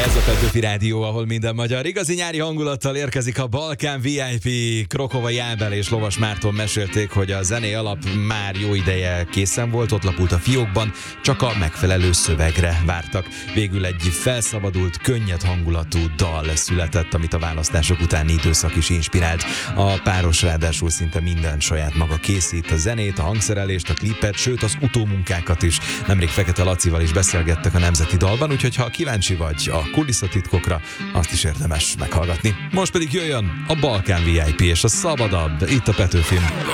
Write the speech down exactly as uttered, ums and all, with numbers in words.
Ez a Petőfi Rádió, ahol minden magyar. Igazi nyári hangulattal érkezik a Balkán vé i pé. Krokovai Ábel és Lovas Márton mesélték, hogy a zené alap már jó ideje készen volt, ott lapult a fiókban, csak a megfelelő szövegre vártak. Végül egy felszabadult, könnyed hangulatú dal született, amit a választások utáni időszak is inspirált. A páros ráadásul szinte minden saját maga készít, a zenét, a hangszerelést, a klipet, sőt az utómunkákat is. Nemrég Fekete Lacival is beszélgettek a Nemzeti Dalban, úgyhogy ha kíváncsi vagy a kulisszatitkokra, azt is érdemes meghallgatni. Most pedig jöjjön a Balkán vé i pé és a Szabadabb, itt a Petőfin.